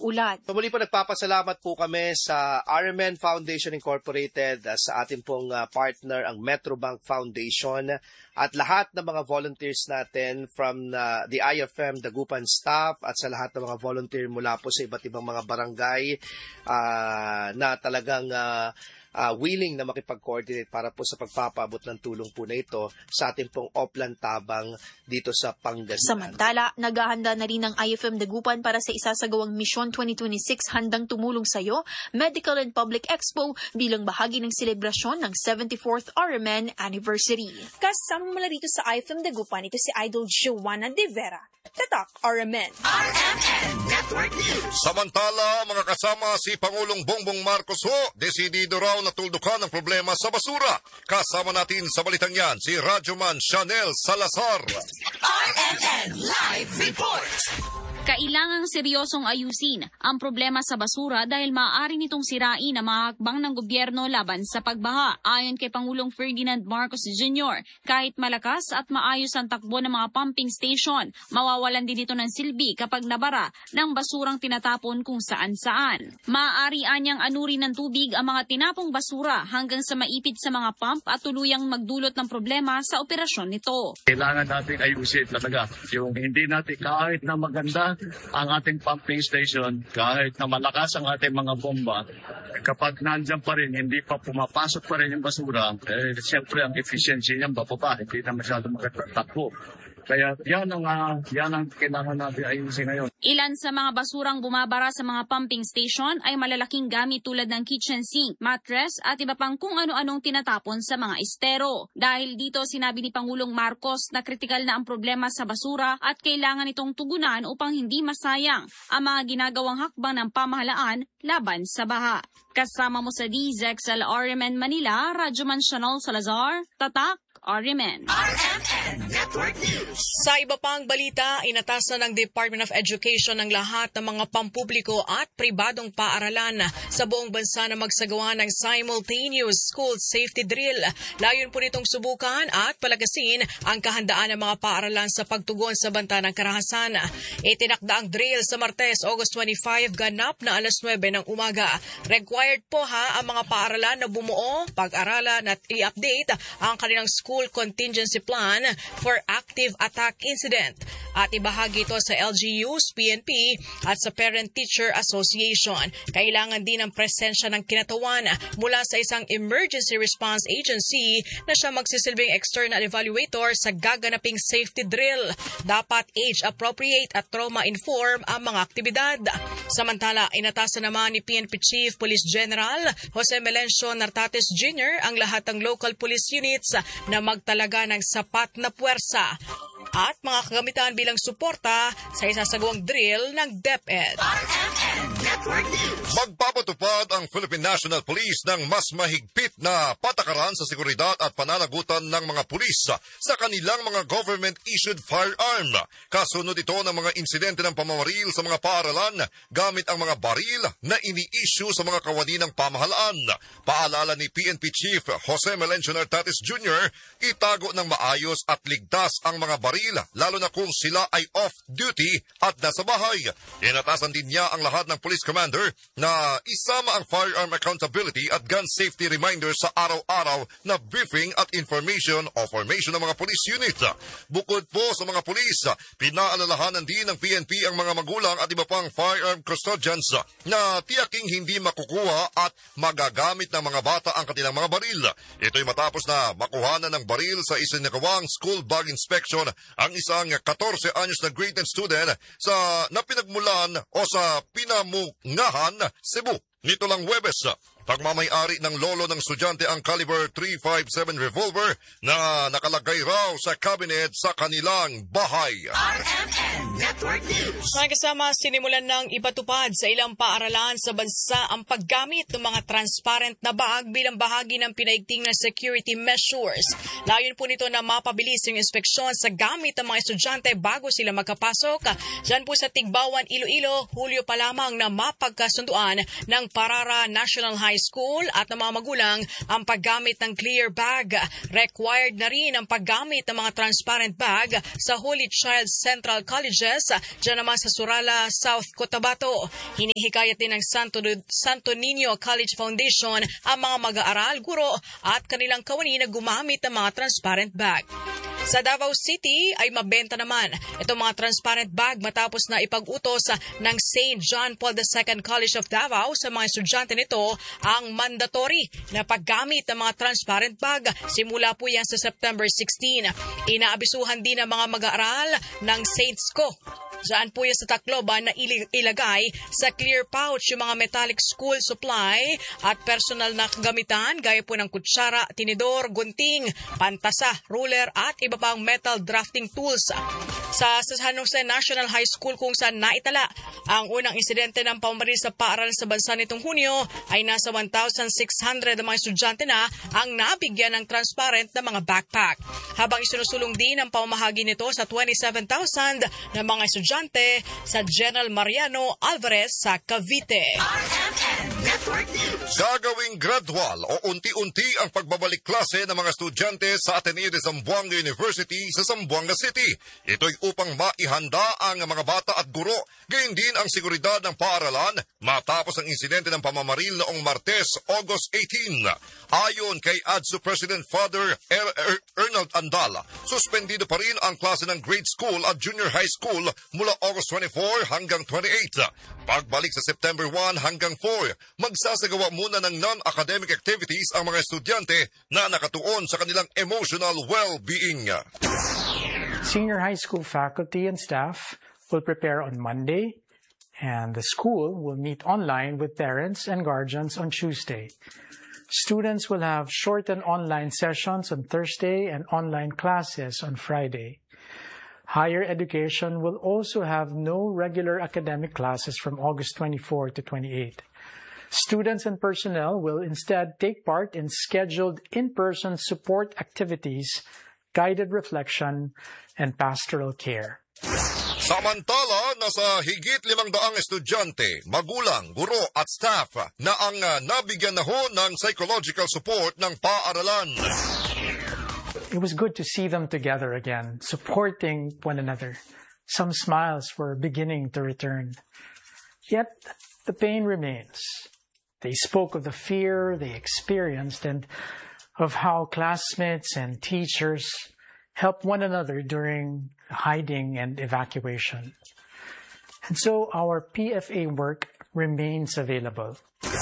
ulat. Muli po nagpapasalamat po kami sa RMN Foundation Incorporated, sa ating pong partner ang Metrobank Foundation at lahat ng mga volunteers natin from the IFM Dagupan staff at sa lahat ng mga volunteer mula po sa iba't ibang mga barangay na talagang willing na makipag-coordinate para po sa pagpapaabot ng tulong po na ito sa ating pong Oplan Tabang dito sa Pangasinan. Samantala, naghahanda na rin ang IFM Dagupan para sa isasagawang Mission 2026 Handang Tumulong Sa'yo Medical and Public Expo bilang bahagi ng selebrasyon ng 74th RMN Anniversary. Kasama mula rito sa IFM Dagupan, ito si Idol Joanna De Vera. Tatak RMN. RMN Network News. Samantala, mga kasama, si Pangulong Bongbong Marcos desidido raw na tuldukan ang problema sa basura. Kasama natin sa balitang yan si Radyoman Chanel Salazar. RMN Live Report. Kailangang seryosong ayusin ang problema sa basura dahil maaari nitong sirain ang mga hakbang ng gobyerno laban sa pagbaha. Ayon kay Pangulong Ferdinand Marcos Jr., kahit malakas at maayos ang takbo ng mga pumping station, mawawalan din ito ng silbi kapag nabara ng basurang tinatapon kung saan-saan. Maaari anyang anurin ng tubig ang mga tinapong basura hanggang sa maipit sa mga pump at tuluyang magdulot ng problema sa operasyon nito. Kailangan natin ayusin talaga yung hindi natin kahit na maganda ang ating pumping station, kahit na malakas ang ating mga bomba, kapag nandyan pa rin, hindi pa pumapasok pa rin yung basura, siyempre ang efficiency niyan bababa, hindi na masyado makatatakbo. Kaya yan ang kailangan natin ayusin ngayon. Ilan sa mga basurang bumabara sa mga pumping station ay malalaking gamit tulad ng kitchen sink, mattress at iba pang kung ano-anong tinatapon sa mga estero. Dahil dito sinabi ni Pangulong Marcos na kritikal na ang problema sa basura at kailangan itong tugunan upang hindi masayang ang mga ginagawang hakbang ng pamahalaan laban sa baha. Kasama mo sa DZXL RMN Manila, Radyoman Chanel Salazar, Tatak RMN. RMN Network News. Sa iba pang balita, inatasan ng Department of Education ng lahat ng mga pampubliko at pribadong paaralan sa buong bansa na magsagawa ng simultaneous school safety drill. Layon po nitong subukan at palagasin ang kahandaan ng mga paaralan sa pagtugon sa banta ng karahasan. Itinakda ang drill sa Martes, August 25, ganap na alas 9 ng umaga. Required po ang mga paaralan na bumuo, pag-aralan at i-update ang kanilang school contingency plan for active attack incident at ibahagi ito sa LGUs, PNP at sa Parent-Teacher Association. Kailangan din ng presensya ng kinatawan mula sa isang emergency response agency na siya magsisilbing external evaluator sa gaganaping safety drill. Dapat age-appropriate at trauma-inform ang mga aktibidad. Samantala, inatasan naman ni PNP Chief Police General Jose Melencio Nartates Jr. ang lahat ng local police units na magtalaga ng sapat na puwersa at mga kagamitan bilang suporta sa isasagawang drill ng DepEd. RMN Network News. Magpapatupad ang Philippine National Police ng mas mahigpit na patakaran sa seguridad at pananagutan ng mga pulis sa kanilang mga government-issued firearm. Kasunod ito ng mga insidente ng pamamaril sa mga paaralan gamit ang mga baril na ini-issue sa mga kawani ng pamahalaan. Paalala ni PNP Chief Jose Melencio Nartates Jr., itago ng maayos at ligtas ang mga baril lalo na kung sila ay off-duty at nasa bahay. Inatasan din niya ang lahat ng police commander na isama ang firearm accountability at gun safety reminder sa araw-araw na briefing at information o formation ng mga police unit. Bukod po sa mga police, pinaalalahanan din ng PNP ang mga magulang at iba pang firearm custodians na tiyaking hindi makukuha at magagamit ng mga bata ang kanilang mga baril. Ito'y matapos na makuhanan ng baril sa isinagawang school bag inspection ang isang 14 anyos na grade 10 student sa napinagmulan o sa Pinamungahan, Cebu. Nito lang Huwebes, pagmamay-ari ng lolo ng estudyante ang caliber .357 revolver na nakalagay raw sa cabinet sa kanilang bahay. RMN Network News. Mga kasama, sinimulan ng ipatupad sa ilang paaralan sa bansa ang paggamit ng mga transparent na bag bilang bahagi ng pinaigting na security measures. Layon po nito na mapabilis yung inspeksyon sa gamit ng mga estudyante bago sila magkapasok. Diyan po sa Tigbawan, Iloilo, Hulyo pa lamang na mapagkasunduan ng Parara National High School at ng mga magulang ang paggamit ng clear bag. Required na rin ang paggamit ng mga transparent bag sa Holy Child Central Colleges Martires, dyan naman sa Surala, South Cotabato. Hinihikayat din ng Santo Niño College Foundation ang mga mag-aaral, guro at kanilang kawani na gumamit ng mga transparent bag. Sa Davao City ay mabenta naman itong mga transparent bag matapos na ipag-utos ng St. John Paul II College of Davao sa mga estudyante nito ang mandatory na paggamit ng mga transparent bag. Simula po yan sa September 16. Inaabisuhan din ng mga mag-aaral ng Saintsco. Saan po yan sa Tacloban na ilagay sa clear pouch yung mga metallic school supply at personal na kagamitan gaya po ng kutsara, tinidor, gunting, pantasa, ruler at iba pang metal drafting tools. Sa San Jose National High School kung saan naitala ang unang insidente ng pamamaril sa paaralan sa bansa nitong Hunyo ay nasa 1,600 na mga estudyante na ang nabigyan ng transparent na mga backpack. Habang isinusulong din ang pamamahagi nito sa 27,000 na mga estudyante sa General Mariano Alvarez sa Cavite. Gagawing gradual o unti-unti ang pagbabalik klase ng mga estudyante sa Ateneo de Zamboanga University sa Zamboanga City. Ito'y upang maihanda ang mga bata at guro, gayon din ang seguridad ng paaralan matapos ang insidente ng pamamaril noong Martes, August 18. Ayon kay ADSU President Father Ernald Andal, suspendido pa rin ang klase ng grade school at junior high school mula August 24 hanggang 28. Pagbalik sa September 1 hanggang 4, magsasagawa muna ng non-academic activities ang mga estudyante na nakatuon sa kanilang emotional well-being. Senior high school faculty and staff will prepare on Monday, and the school will meet online with parents and guardians on Tuesday. Students will have shortened online sessions on Thursday and online classes on Friday. Higher education will also have no regular academic classes from August 24 to 28. Students and personnel will instead take part in scheduled in-person support activities, guided reflection, and pastoral care. Samantala, nasa higit 500 estudyante, magulang, guro at staff na ang nabigyan na ho ng psychological support ng paaralan. It was good to see them together again, supporting one another. Some smiles were beginning to return. Yet, the pain remains. They spoke of the fear they experienced and of how classmates and teachers helped one another during hiding and evacuation. And so our PFA work remains available.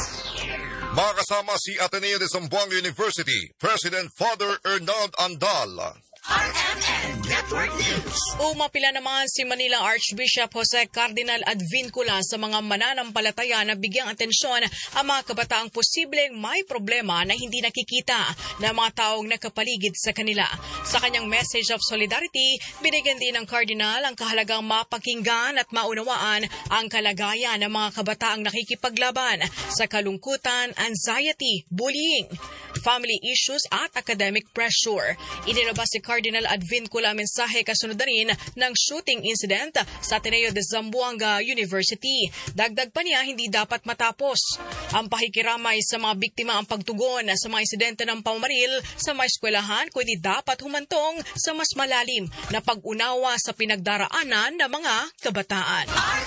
Makasama si Ateneo de Zamboanga University, President Father Ernald Andal. RMN Network News. Umapila naman si Manila Archbishop Jose Cardinal Advincula sa mga mananampalataya na bigyang atensyon ang mga kabataang posibleng may problema na hindi nakikita ng mga taong nakapaligid sa kanila. Sa kanyang message of solidarity, binigyan din ng Cardinal ang kahalagang mapakinggan at maunawaan ang kalagayan ng mga kabataang nakikipaglaban sa kalungkutan, anxiety, bullying, family issues at academic pressure. Inilabas si Cardinal Advincula mensahe kasunod na rin ng shooting incident sa Ateneo de Zamboanga University. Dagdag pa niya, hindi dapat matapos ang pakikiramay sa mga biktima ang pagtugon sa mga insidente ng pamamaril sa mga eskwelahan, kundi dapat humantong sa mas malalim na pag-unawa sa pinagdaraanan ng mga kabataan.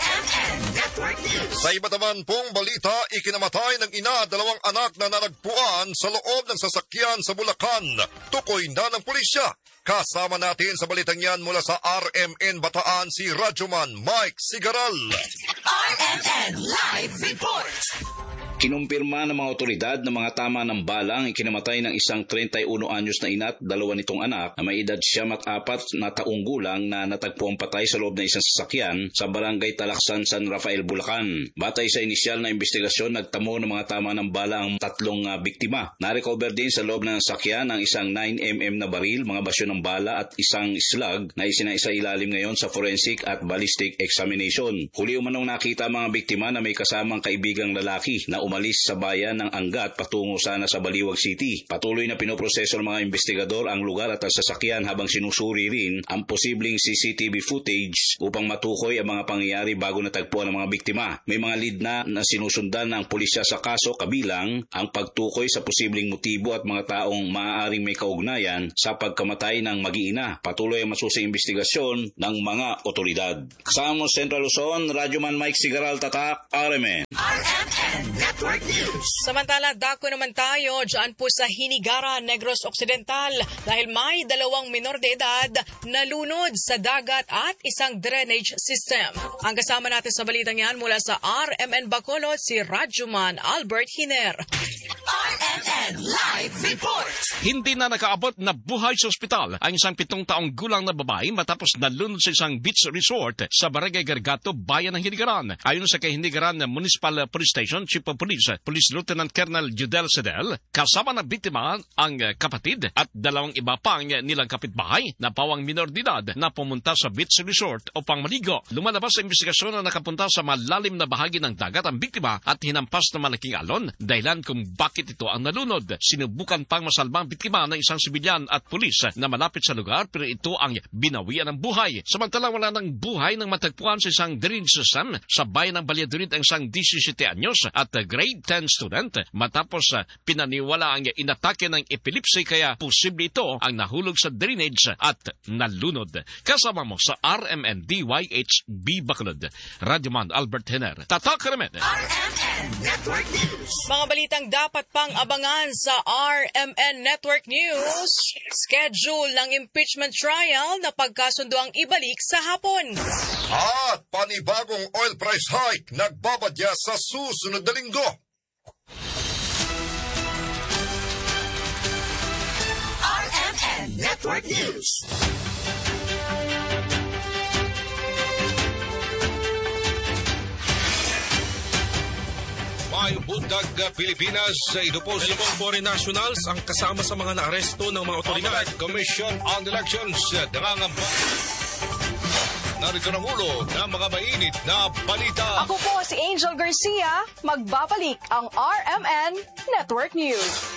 Sa iba naman pong balita, ikinamatay ng ina 2 anak na naragpuan sa loob ng sasakyan sa Bulacan. Tukoy na ng pulisya. Kasama natin sa balitang yan mula sa RMN Bataan si Radyoman Mike Sigaral. RMN Live Report. Kinumpirma ng mga otoridad na mga tama ng bala ang ikinamatay ng isang 31 anyos na ina at 2 nitong anak na may edad 4 na taong gulang na natagpuang patay sa loob ng isang sasakyan sa barangay Talaksan, San Rafael, Bulacan. Batay sa inisyal na investigasyon, nagtamo ng mga tama ng bala ang 3 biktima. Narecover din sa loob ng sasakyan ang isang 9mm na baril, mga basyo ng bala at isang slug na isinailalim ngayon sa forensic at ballistic examination. Huli umanong nakita mga biktima na may kasamang kaibigang lalaki na umalis sa bayan ng Angat patungo sana sa Baliwag City. Patuloy na pinoproseso ng mga investigador ang lugar at ang sasakyan habang sinusuri rin ang posibleng CCTV footage upang matukoy ang mga pangyayari bago natagpuan ang mga biktima. May mga lead na sinusundan ng pulisya sa kaso, kabilang ang pagtukoy sa posibleng motibo at mga taong maaaring may kaugnayan sa pagkamatay ng mag-iina. Patuloy ang masusing investigasyon ng mga otoridad. Kasama Central Luzon, Radyoman Mike Sigaral, Tatak, RMN. RMN Network News. Samantala, dako naman tayo dyan po sa Hinigaran, Negros Occidental dahil may 2 minor de edad na lunod sa dagat at isang drainage system. Ang kasama natin sa balitang yan mula sa RMN Bacolod, si Radyoman Albert Hiner. RMN Live Report. Hindi na nakaabot na buhay sa ospital ang isang 7 taong gulang na babae matapos nalunod sa isang beach resort sa Barangay Gargato, Bayan ng Hinigaran. Ayon sa kay Hinigaran Municipal Police Station, Chief of Police, Police Lieutenant Colonel Judel Sedel, kasama na biktima ang kapatid at 2 iba pang nilang kapitbahay na pawang minor de edad na pumunta sa beach resort upang maligo. Lumalabas sa investigasyon na nakapunta sa malalim na bahagi ng dagat ang biktima at hinampas na malaking alon, dahilan kung bakit ito ang nalunod. Sinubukan pang masalbang biktima ng isang sibilyan at pulis na malapit sa lugar pero ito ang binawian ng buhay. Samantala wala ng buhay nang matagpuan sa isang drainage system sa bayan ng Valladolid ang isang 17 anyos at grade 10 student matapos pinaniwala ang inatake ng epilepsy kaya posible ito ang nahulog sa drainage at nalunod. Kasama mo sa RMN DYHB Bacolod, Radyoman Albert Hiner. Tatak RMN. RMN Network News. Mga balitang dapat pang abangan sa RMN Network News. Schedule ng impeachment trial na pagkasundo ang ibalik sa hapon. At panibagong oil price hike nagbabadya sa susunod na linggo. RMN Network News. Maayong bundag Pilipinas, ito po si foreign nationals ang kasama sa mga naaresto ng mga otoridad. Commission on Elections nangangamba. Narito ng ulo ng mga mainit na balita. Ako po si Angel Garcia, magbabalik ang RMN Network News.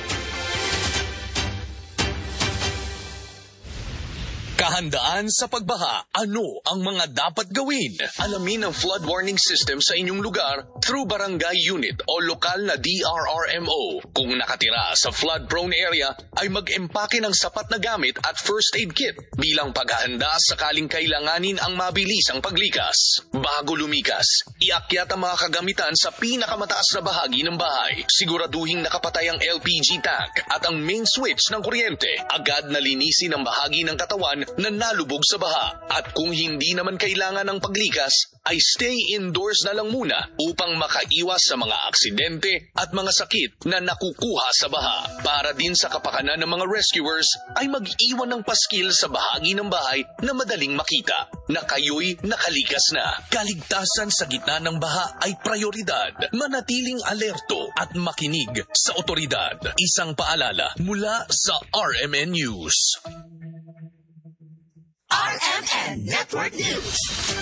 Kahandaan sa pagbaha. Ano ang mga dapat gawin? Alamin ang flood warning system sa inyong lugar through barangay unit o lokal na DRRMO. Kung nakatira sa flood-prone area, ay mag-empake ng sapat na gamit at first aid kit bilang paghahanda sakaling kailanganin ang mabilisang paglikas. Bago lumikas, iakyat ang mga kagamitan sa pinakamataas na bahagi ng bahay. Siguraduhing nakapatay ang LPG tank at ang main switch ng kuryente. Agad na linisin ang bahagi ng katawan na nalubog sa baha. At kung hindi naman kailangan ng paglikas, ay stay indoors na lang muna upang makaiwas sa mga aksidente at mga sakit na nakukuha sa baha. Para din sa kapakanan ng mga rescuers, ay mag-iwan ng paskil sa bahagi ng bahay na madaling makita na kayo'y nakalikas na. Kaligtasan sa gitna ng baha ay prioridad. Manatiling alerto at makinig sa otoridad. Isang paalala mula sa RMN News. RMN Network News.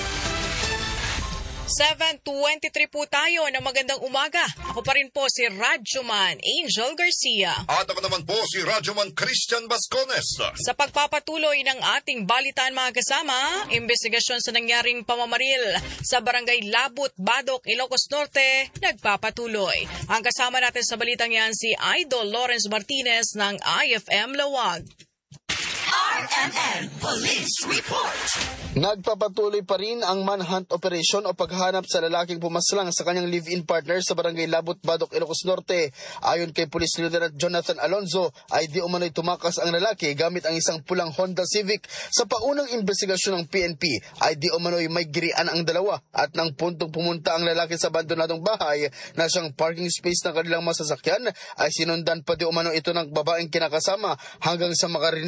7:23 po tayo ng magandang umaga. Ako pa rin po si Radyoman Angel Garcia. At ako naman po si Radyoman Christian Bascones. Sa pagpapatuloy ng ating balitaan mga kasama, investigasyon sa nangyaring pamamaril sa Barangay Labut, Badok, Ilocos Norte, nagpapatuloy. Ang kasama natin sa balitang yan si Idol Lawrence Martinez ng IFM Lawag. RMN Police Report. Nagpapatuloy pa rin ang manhunt operation o paghanap sa lalaking pumaslang sa kanyang live-in partner sa Barangay Labut, Badok, Ilocos Norte. Ayon kay Police Lieutenant Jonathan Alonzo, ay di umano'y tumakas ang lalaki gamit ang isang pulang Honda Civic. Sa paunang investigasyon ng PNP, ay di umano'y may girian ang dalawa at nang puntong pumunta ang lalaki sa abandonadong bahay na siyang parking space ng kanilang masasakyan, ay sinundan pa di umano ito ng babaeng kinakasama hanggang sa makarinig ng putok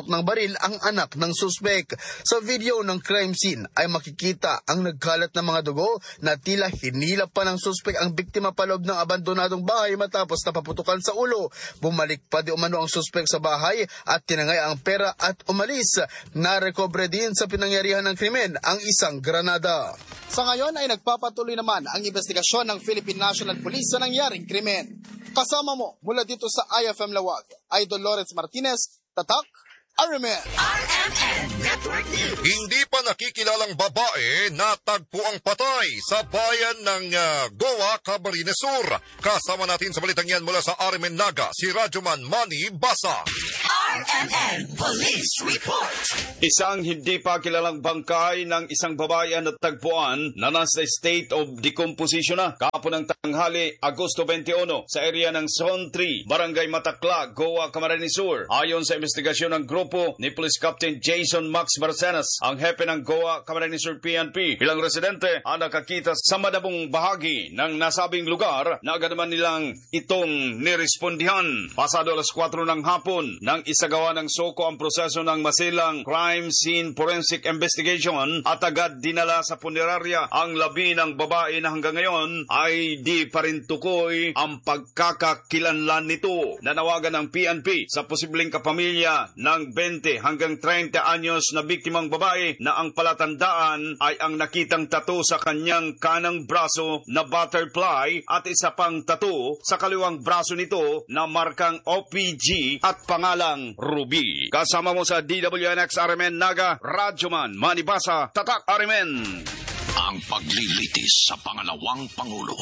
putok ng baril ang anak ng suspek. Sa video ng crime scene ay makikita ang nagkalat na mga dugo na tila hinilap pa ng suspek ang biktima paloob ng abandonadong bahay matapos napaputukan sa ulo. Bumalik pa di umano ang suspek sa bahay at tinangay ang pera at umalis. Narekobre din sa pinangyarihan ng krimen ang isang granada. Sa ngayon ay nagpapatuloy naman ang investigasyon ng Philippine National Police sa nangyaring krimen. Kasama mo mula dito sa IFM Lawag, Idol Lawrence Martinez, Tatak, RMN. RMN Network News. Hindi pa nakikilalang babae natagpo ang patay sa bayan ng Goa, Camarines Sur. Kasama natin sa balitang yan mula sa RMN Naga, si Radyoman Manny Basa. RMN Police Report. Isang hindi pa kilalang bangkay ng isang babae ang natagpuan na nasa state of decomposition na kahapon ng tanghali, Agosto 21 sa area ng Zone 3, Barangay Matakla, Goa, Camarines Sur. Ayon sa investigasyon ng grupo ni Police Captain Jason Max Barcenas, ang hepe ng Goa, Camarines Sur PNP, ilang residente ang nakakita sa madabong bahagi ng nasabing lugar na agad naman nilang itong nirespondihan. Pasado alas 4 ng hapon nang isagawa ng SOCO ang proseso ng masilang Crime Scene Forensic Investigation at agad dinala sa punerarya ang labi ng babae na hanggang ngayon ay di pa rin tukoy ang pagkakakilanlan nito. Nanawagan ng PNP sa posibleng kapamilya ng 20 hanggang 30 anyos na biktimang babae na ang palatandaan ay ang nakitang tattoo sa kanyang kanang braso na butterfly at isa pang tattoo sa kaliwang braso nito na markang OPG at pangalang Ruby. Kasama mo sa DWNX RMN Naga, Radyoman Manny Basa, Tatak RMN. Ang paglilitis sa pangalawang Pangulo.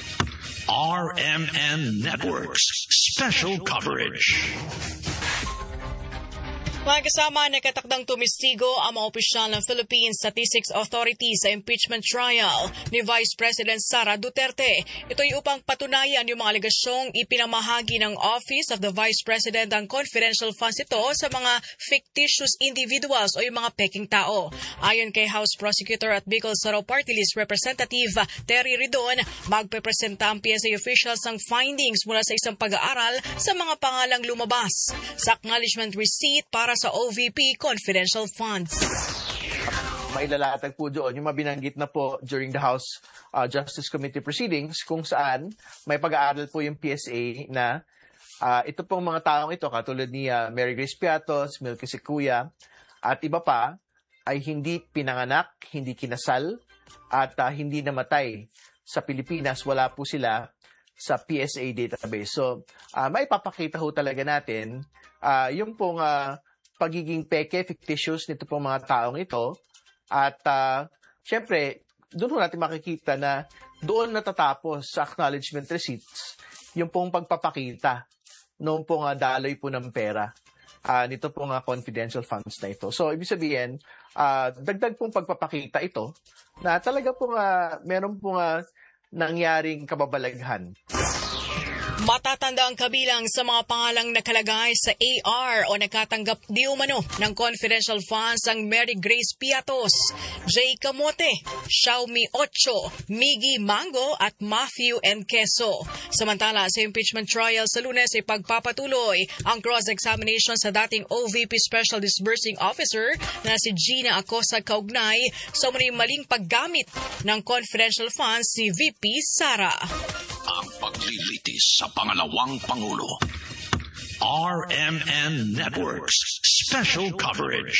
RMN Networks Special Coverage. Mga kasama, nakatakdang tumistigo ang mga opisyal ng Philippine Statistics Authority sa impeachment trial ni Vice President Sara Duterte. Ito ay upang patunayan yung mga alegasyong ipinamahagi ng Office of the Vice President ang confidential funds ito sa mga fictitious individuals o yung mga peking tao. Ayon kay House Prosecutor at Bicol Soro Party List Representative Terry Ridon, magpepresenta ang PSA officials ng findings mula sa isang pag-aaral sa mga pangalang lumabas sa acknowledgement receipt para sa OVP confidential funds. Mailalatag po doon yung mabinanggit na po during the House Justice Committee proceedings kung saan may pag-aaral po yung PSA na ito pong mga taong ito katulad ni Mary Grace Piatos, Milky Sequoia at iba pa ay hindi pinanganak, hindi kinasal at hindi namatay sa Pilipinas. Wala po sila sa PSA database. So may papakita ho talaga natin yung pong pagiging peke, fictitious nito pong mga taong ito. At syempre, doon natin makikita na doon natatapos sa acknowledgement receipts yung pong pagpapakita noong pong daloy po ng pera nito pong confidential funds na ito. So, ibig sabihin, dagdag pong pagpapakita ito na talaga pong meron pong nangyaring kababalaghan. Matatanda ang kabilang sa mga pangalang nakalagay sa AR o nakatanggap di umano ng confidential funds ang Mary Grace Piatos, Jay Camote, Xiaomi Ocho, Miggy Mango at Matthew N. Queso. Samantala sa impeachment trial sa Lunes ay pagpapatuloy ang cross-examination sa dating OVP Special Disbursing Officer na si Gina Acosta kaugnay sa maling paggamit ng confidential funds si VP Sara. Ang paglilitis sa pangalawang Pangulo. RMN Networks Special Coverage.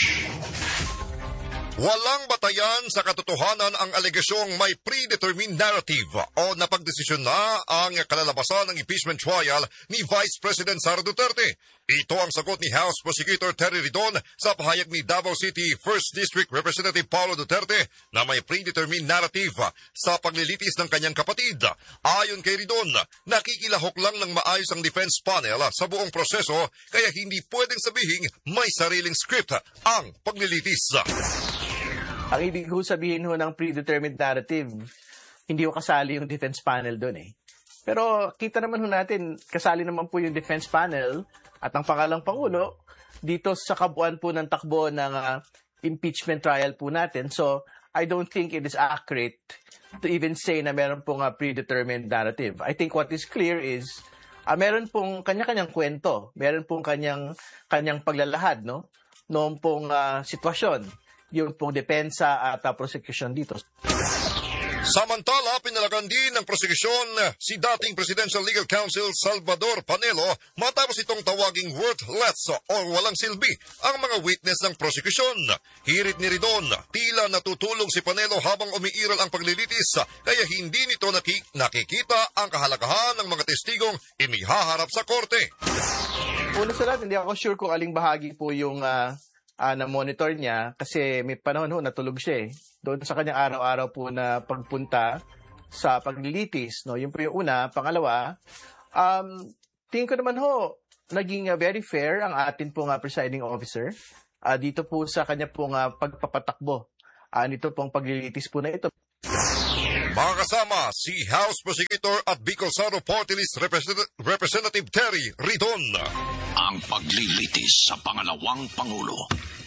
Walang batayan sa katotohanan ang alegasyong may predetermined narrative o napagdesisyon na ang kalalabasan ng impeachment trial ni Vice President Sara Duterte. Ito ang sagot ni House Prosecutor Terry Ridon sa pahayag ni Davao City 1st District Representative Paulo Duterte na may predetermined narrative sa paglilitis ng kanyang kapatid. Ayon kay Ridon, nakikilahok lang ng maayos ang defense panel sa buong proseso kaya hindi pwedeng sabihing may sariling script ang paglilitis. Ang ibig ko sabihin ho ng predetermined narrative, hindi ko kasali yung defense panel doon eh. Pero kita naman ho natin, kasali naman po yung defense panel at ang pangalang Pangulo dito sa kabuuan po ng takbo ng impeachment trial po natin. So, I don't think it is accurate to even say na meron pong predetermined narrative. I think what is clear is meron pong kanya-kanyang kwento, meron pong kanyang paglalahad, no? noong pong sitwasyon, yung pong depensa at prosecution dito. Samantala, pinalagan din ng prosekusyon si dating Presidential Legal Counsel Salvador Panelo matapos itong tawaging worthless o walang silbi ang mga witness ng prosekusyon. Hirit ni Ridon, tila natutulog si Panelo habang umiiral ang paglilitis kaya hindi nito nakikita ang kahalagahan ng mga testigong inihaharap sa korte. Una sa lahat, hindi ako sure kung aling bahagi po yung na-monitor niya kasi may panahon natulog siya doon sa kanyang araw-araw po na pagpunta sa paglilitis. No? Yun po yung una. Pangalawa, tingin ko naman naging very fair ang atin pong presiding officer dito po sa kanya pong pagpapatakbo. Nito pong paglilitis po na ito. Mga kasama, si House Prosecutor at Bicol Saro Party List Representative Terry Ridon. Ang paglilitis sa pangalawang Pangulo.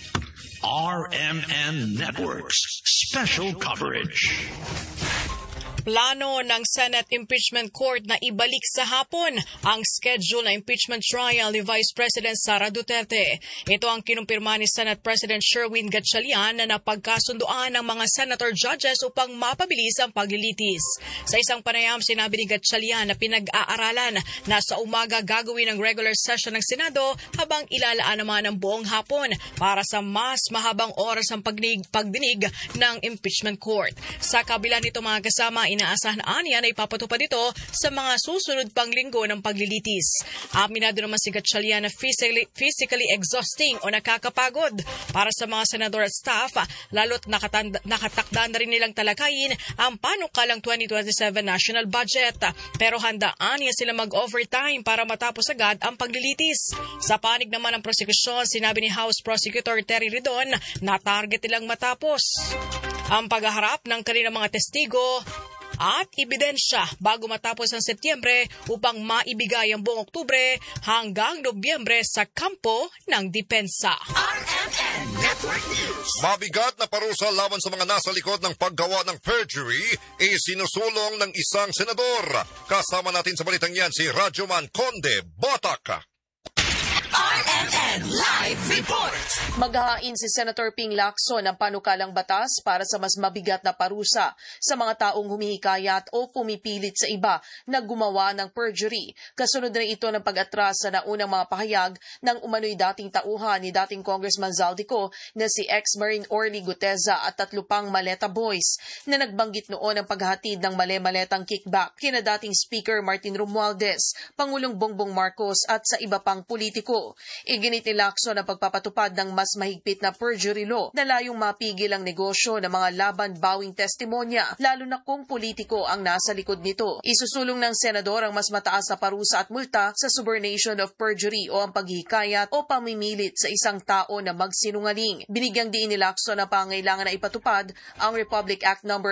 RMN Networks Special Coverage. Plano ng Senate Impeachment Court na ibalik sa hapon ang schedule na impeachment trial ni Vice President Sara Duterte. Ito ang kinumpirma ni Senate President Sherwin Gatchalian na napagkasunduan ng mga senator judges upang mapabilis ang paglilitis. Sa isang panayam, sinabi ni Gatchalian na pinag-aaralan na sa umaga gagawin ang regular session ng Senado habang ilalaan naman ang buong hapon para sa mas mahabang oras ang pagdinig ng impeachment court. Sa kabila nito mga kasama, inaasahan niya na ipapatupad ito sa mga susunod pang linggo ng paglilitis. Aminado naman si Gatchalian na physically exhausting o nakakapagod para sa mga senador at staff, lalo't nakatakda na rin nilang talakayin ang panukalang 2027 national budget. Pero handaan niya sila mag-overtime para matapos agad ang paglilitis. Sa panig naman ng prosekusyon, sinabi ni House Prosecutor Terry Ridon na target nilang matapos ang paghaharap ng kanilang mga testigo at ebidensya bago matapos ang Setyembre upang maibigay ang buong Oktubre hanggang Nobyembre sa kampo ng depensa. RMN Network News. Mabigat na parusa laban sa mga nasa likod ng paggawa ng perjury sinusulong ng isang senador. Kasama natin sa balitang yan si Radyoman Conde Batak. RMN Live Report. Maghahain si Senator Ping Lacson ng panukalang batas para sa mas mabigat na parusa sa mga taong humihikayat o pumipilit sa iba na gumawa ng perjury. Kasunod na ito ng pag-atras sa naunang mga pahayag ng umano'y dating tauhan ni dating Congressman Zaldico na si ex-Marine Orly Guteza at 3 pang Maleta Boys na nagbanggit noon ang paghahatid ng male-maletang kickback kina dating Speaker Martin Romualdez, Pangulong Bongbong Marcos at sa iba pang politiko. Iginit ni Lacson ang pagpapatupad ng mas mahigpit na perjury law na layong mapigil ang negosyo ng mga laban-bawing testimonya, lalo na kung politiko ang nasa likod nito. Isusulong ng senador ang mas mataas na parusa at multa sa subornation of perjury o ang paghihikayat o pamimilit sa isang tao na magsinungaling. Binigyang diin ni Lacson na pangailangan na ipatupad ang Republic Act No.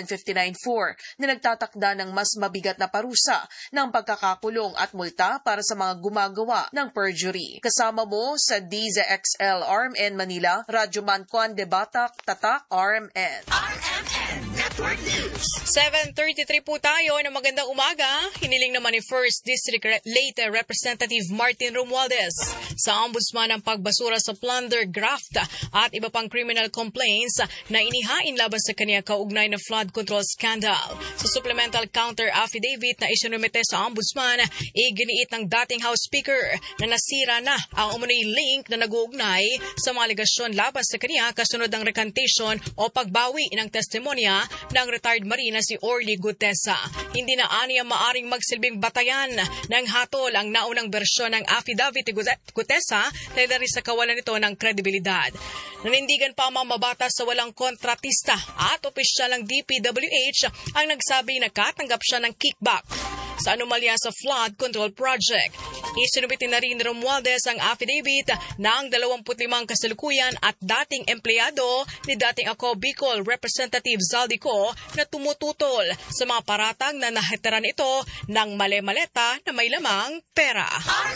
1159-4 na nagtatakda ng mas mabigat na parusa ng pagkakakulong at multa para sa mga gumagawa ng perjury. Kasama mo sa DZXL RMN Manila, Radyoman Conde Batak, Tatak RMN. RMN Network News. 7:33 po tayo na magandang umaga. Hiniling naman ni 1st District Leyte Representative Martin Romualdez sa Ombudsman ang pagbasura sa plunder, graft at iba pang criminal complaints na inihain laban sa kaniya kaugnay na flood control scandal. Sa supplemental counter affidavit na isinumite sa Ombudsman, iginiit ng dating House Speaker na nasira na ang umunoy link na nag-uugnay sa mga aligasyon laban sa kaniya kasunod ng recantation o pagbawi ng testimonya ng retired Marine na si Orly Guteza. Hindi na aniya maaring magsilbing batayan ng hatol ang naunang bersyon ng affidavit ni Guteza dahil rin sa kawalan nito ng kredibilidad. Nanindigan pa ang mga mabatas sa walang kontratista at opisyal ng DPWH ang nagsabi na katanggap siya ng kickback sa anomalya sa flood control project. Isinubitin na rin ni Romualdez ang affidavit ng 25 kasalukuyan at dating empleyado ni dating ako Bicol Representative Zaldico na tumututol sa mga paratang na nahiteran ito ng male-maleta na may lamang pera. RMN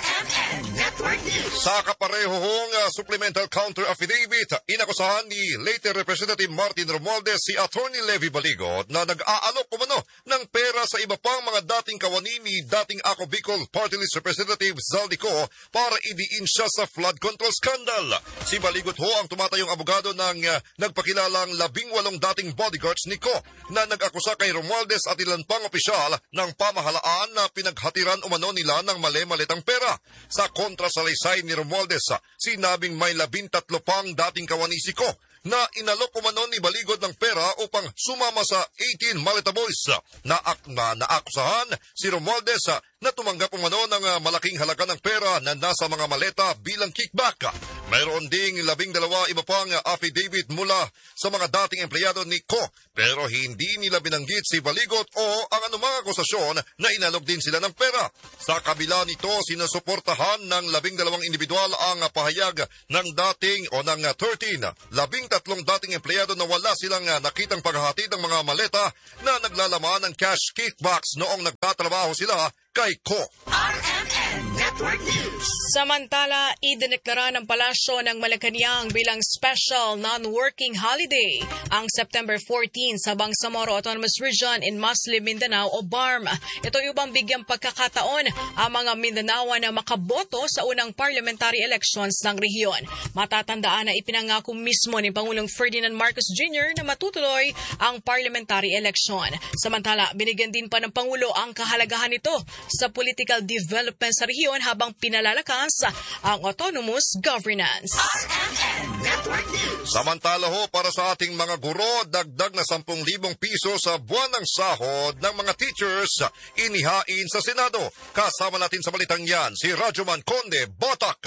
RMN Network News. Sa kaparehong supplemental counter affidavit, inakusahan ni late Representative Martin Romualdez si Attorney Levy Baligot na nag-aalok umano ng pera sa iba pang mga dating kawani ni dating Ako Bicol Party List Representative Zaldico para idiin siya sa flood control scandal. Si Baligot ho ang tumatayong abogado ng nagpakilalang 18 dating bodyguards ni Ko na nag-akusa kay Romualdez at ilan pang opisyal ng pamahalaan na pinaghatiran umano nila ng mali-malitang pera. Sa kontrasalaysay ni Romualdez, sinabing may 13 pang dating kawani si Ko na inalok umano ni Baligot ng pera upang sumama sa 18 Maleta Boys. Naakusahan si Romualdez na tumanggap umano ng malaking halaga ng pera na nasa mga maleta bilang kickback. Mayroon ding 12 iba pang affidavit mula sa mga dating empleyado ni Ko, pero hindi nila binanggit si Baligot o ang anumang akusasyon na inalok din sila ng pera. Sa kabila nito, sinusuportahan ng 12 individual ang pahayag ng dating o ng 13 dating empleyado na wala silang nakitang paghahatid ng mga maleta na naglalaman ng cash kickbacks noong nagtatrabaho sila kay Ko. RMN Network News. Samantala, idineklara ng Palasyo ng Malacanang bilang special non-working holiday ang September 14 sa Bangsamoro Autonomous Region in Muslim Mindanao o BARM. Ito upang bigyang pagkakataon ang mga Mindanaoan na makaboto sa unang parliamentary elections ng rehiyon. Matatandaan na ipinangako mismo ni Pangulong Ferdinand Marcos Jr. na matutuloy ang parliamentary election. Samantala, binigyan din pa ng Pangulo ang kahalagahan nito sa political development sa rehiyon habang pinalalakas ang autonomous governance. Samantala ho, para sa ating mga guro, dagdag na 10,000 piso sa buwan ng sahod ng mga teachers inihain sa Senado. Kasama natin sa balitang yan si Rajuman Conde Batak.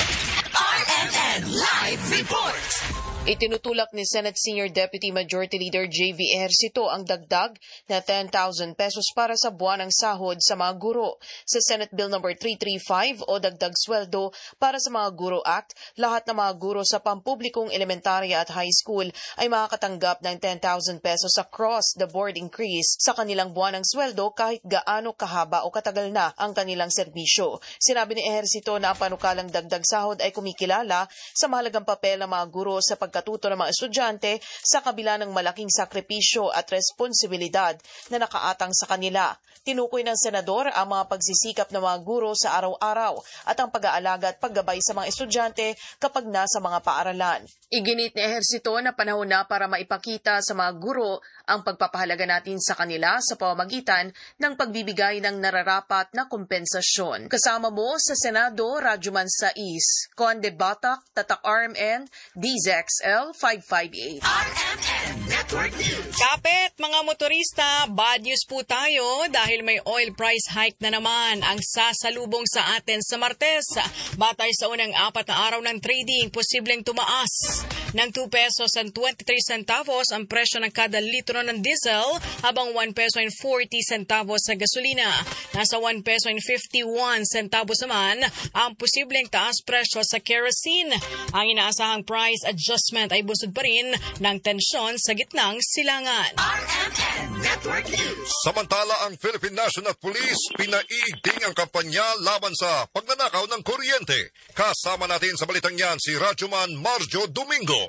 RMN Live Report. Itinutulak ni Senate Senior Deputy Majority Leader J.V. Ejercito ang dagdag na 10,000 pesos para sa buwan ng sahod sa mga guro. Sa Senate Bill No. 335 o Dagdag Sweldo para sa mga Guro Act, lahat ng mga guro sa pampublikong elementarya at high school ay makakatanggap ng 10,000 pesos across the board increase sa kanilang buwan ng sweldo kahit gaano kahaba o katagal na ang kanilang serbisyo. Sinabi ni Ejercito na ang panukalang dagdag sahod ay kumikilala sa mahalagang papel ng mga guro sa pagkatuto ng mga estudyante sa kabila ng malaking sakripisyo at responsibilidad na nakaatang sa kanila. Tinukoy ng senador ang mga pagsisikap ng mga guro sa araw-araw at ang pag-aalaga at paggabay sa mga estudyante kapag nasa mga paaralan. Iginit ni Ejercito na panahon na para maipakita sa mga guro ang pagpapahalaga natin sa kanila sa pamamagitan ng pagbibigay ng nararapat na kompensasyon. Kasama mo sa Senado, Rajuman Sais, Conde Batak, Tatak RMN, DZXL 558. RMN Network News. Kapit mga motorista, bad news po tayo dahil may oil price hike na naman ang sasalubong sa atin sa Martes. Batay sa unang 4 na araw ng trading, posibleng tumaas ng 2 pesos and 23 centavos ang presyo ng kada litro ng diesel habang 1 peso and 40 centavos sa gasolina. Nasa 1 peso and 51 centavos naman ang posibleng taas presyo sa kerosene. Ang inaasahang price adjustment ay busod pa rin ng tensyon sa gitnang silangan. RMN Network News. Samantala, ang Philippine National Police pinaigting ang kampanya laban sa pagnanakaw ng kuryente. Kasama natin sa balitang yan si Rajuman Marjo Domingo.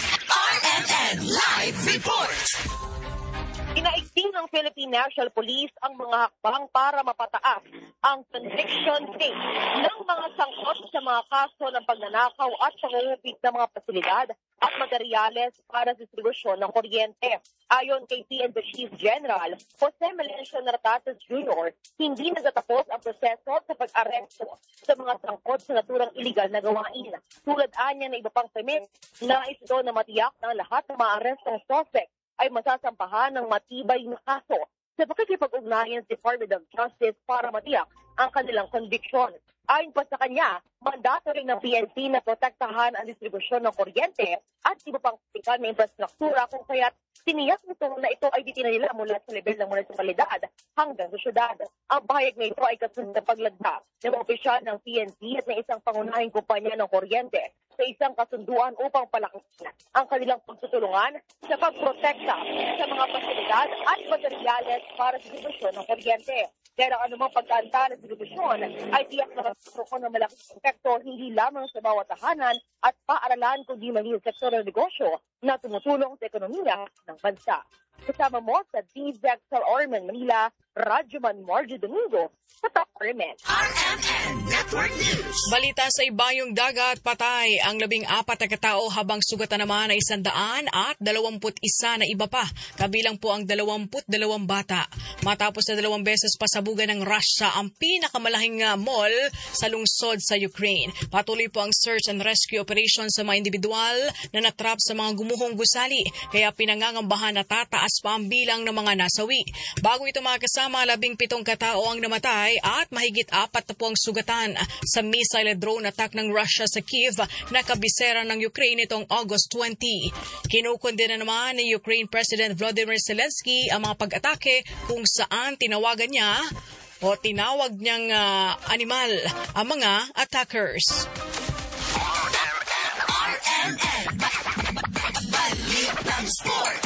RMN Live Report. Inaigting ng Philippine National Police ang mga hakbang para mapataas ang conviction rate ng mga sangkot sa mga kaso ng pagnanakaw at pangungupit ng mga pasilidad at materyales para sa distribusyon ng kuryente. Ayon kay PNP Chief General Jose Melencio Nartates Jr., hindi natatapos ang proseso sa pag-aresto sa mga sangkot sa naturang iligal na gawain. Tulad anya na iba pang krimen, nais ito na matiyak ng lahat ng mga arestong suspect ay masasampahan ng matibay na kaso sa pakikipag-ugnayan sa Department of Justice para matiyak ang kanilang conviction. Ayon pa sa kanya, mandato rin ng PNP na protektahan ang distribusyon ng kuryente at iba pang kritikal na infrastruktura kung kaya't tiniyak nito na ito ay ditinanila mula sa level ng munisipalidad hanggang sa syudad. Ang bahayag na ito ay kasunod na paglagda ng opisyal ng PNP at ng isang pangunahing kumpanya ng kuryente sa isang kasunduan upang palakasin ang kanilang pagtutulungan sa pagprotekta sa mga pasilidad at materyales para sa distribusyon ng kuryente. Pero anumang pagkanta ng distribusyon ay tiyak na magkakaroon ng malaking epekto hindi lamang sa bawat tahanan at paaralan kundi maging sektor ng negosyo na tumutulong sa ekonomiya ng bansa. Kasama mo sa DZXL Orman, Manila, Radyoman Margie Domingo, sa Top RMN. RMN Network News. Balita sa ibayong dagat, patay ang 14 na katao habang sugatan naman ay 121 na iba pa, kabilang po ang 22 bata. Matapos na 2 beses pasabugan ng Russia ang pinakamalahing mall sa lungsod sa Ukraine. Patuloy po ang search and rescue operation sa mga individual na natrap sa mga gumuhong gusali, kaya pinangangambahan na tataas pa ang bilang ng mga nasawi. Bago ito mga kasama, 17 katao ang namatay at mahigit 40 ang sugatan sa missile drone attack ng Russia sa Kyiv na kabisera ng Ukraine itong August 20. Kinukundina naman ni Ukraine President Volodymyr Zelensky ang mga pag-atake kung saan tinawag niyang animal ang mga attackers. Balitang Sports.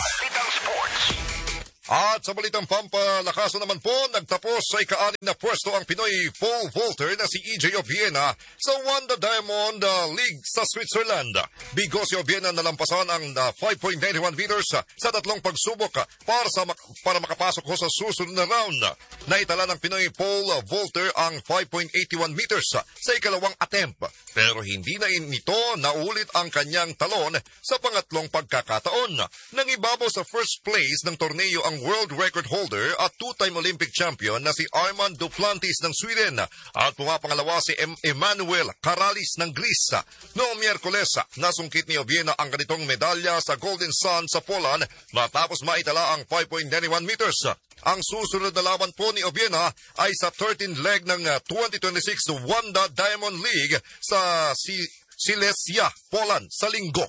At sa balitang pampalakasan naman po, nagtapos sa ika-6 na pwesto ang Pinoy pole vaulter na si EJ Obiena sa Wanda Diamond League sa Switzerland. Bigo si Obiena nalampasan ang 5.91 meters sa 3 pagsubok para makapasok ho sa susunod na round. Naitala ng Pinoy pole vaulter ang 5.81 meters sa ikalawang attempt. Pero hindi na nito naulit ang kanyang talon sa pangatlong pagkakataon. Nangibabaw sa first place ng torneo ang world record holder at 2-time Olympic champion na si Armand Duplantis ng Sweden at pumapangalawa si Emmanuel Karalis ng Greece. Noong Miyerkules, nasungkit ni Obiena ang ganitong medalya sa Golden Sun sa Poland matapos maitala ang 5.91 meters. Ang susunod na laban po ni Obiena ay sa 13th leg ng 2026 Wanda Diamond League sa Silesia, Poland sa linggo.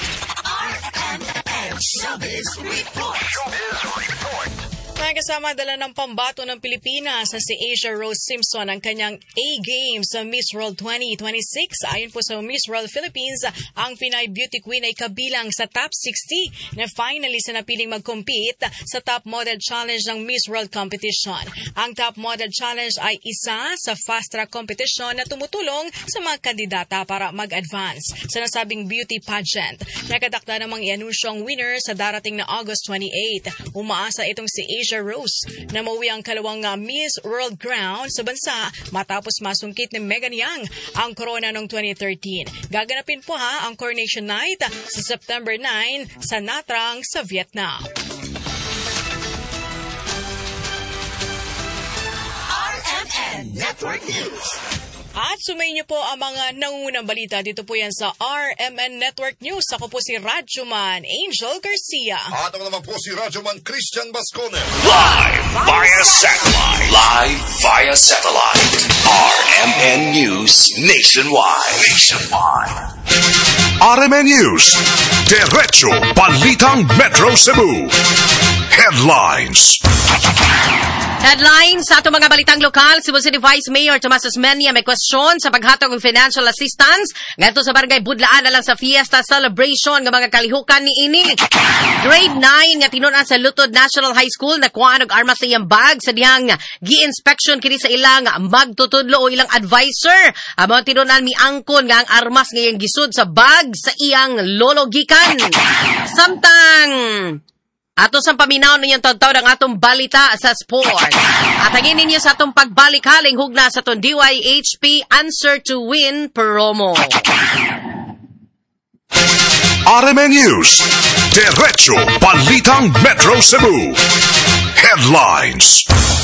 RMN Showbiz Report. Kasama dala ng pambato ng Pilipinas sa si Asia Rose Simpson ang kanyang A-game sa Miss World 2026. Ayon po sa Miss World Philippines, ang Pinay Beauty Queen ay kabilang sa top 60 na finalist na napiling mag-compete sa Top Model Challenge ng Miss World Competition. Ang Top Model Challenge ay isa sa fast-track competition na tumutulong sa mga kandidata para mag-advance sa nasabing beauty pageant. Nakadakda namang i-anunsyo ang winner sa darating na August 28. Umaasa itong si Asia Rose na mauwi ang kalawang Miss World Crown sa bansa matapos masungkit ni Megan Yang ang corona noong 2013. Gaganapin po ang Coronation Night sa September 9 sa Nha Trang sa Vietnam. RMN Network News. At sumayin niyo po ang mga nangungunang balita. Dito po yan sa RMN Network News. Ako po si Radyoman Angel Garcia. At ako naman po si Radyoman Christian Bascone. Live via satellite. RMN News Nationwide. RMN News. Diretso Balitang Metro Cebu. Headlines. Headlines sa ato mga balitang lokal, Cebu City Vice Mayor Tomas Osmeña may question sa paghatag ng financial assistance ngadto sa barangay Budlaan na lang sa fiesta celebration ng mga kalihukan ni ini. Grade 9 nga tinun-an sa Lutod National High School nakuha og armas sa iyang bag sa dihang gi-inspection kini sa ilang magtutudlo o ilang advisor. Amo tinun-an mi angkon nga ang armas nga iyang gisud sa bag sa iyang lolo gikan. Samtang ato sa paminaw ninyong tagtaw ng atong balita sa sport. At hagin ninyo sa atong pagbalik haling hugna sa atong DYHP Answer to Win promo. RMN News. Diretso Balitang Metro Cebu. Headlines.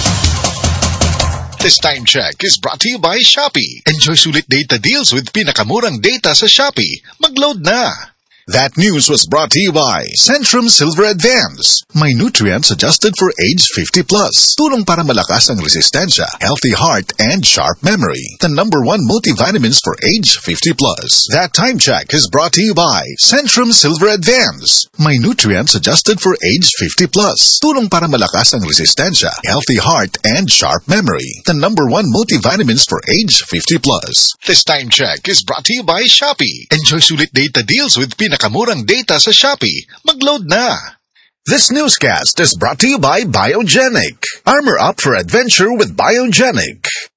This time check is brought to you by Shopee. Enjoy sulit data deals with pinakamurang data sa Shopee. Mag-load na! That news was brought to you by Centrum Silver Advance. May nutrients adjusted for age 50 plus. Tulong para malakas ang resistensya, healthy heart, and sharp memory. The #1 multivitamins for age 50 plus. That time check is brought to you by Centrum Silver Advance. May nutrients adjusted for age 50 plus. Tulong para malakas ang resistensya, healthy heart, and sharp memory. The #1 multivitamins for age 50 plus. This time check is brought to you by Shopee. Enjoy sulit data deals with pinakamurang data sa Shopee. Mag-load na! This newscast is brought to you by Biogenic. Armor up for adventure with Biogenic.